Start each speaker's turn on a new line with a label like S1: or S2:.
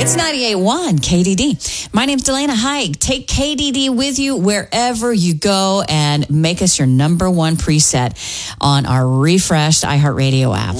S1: It's 98.1 KDD. My name's Delana Haig. Take KDD with you wherever you go and make us your number one preset on our refreshed iHeartRadio app.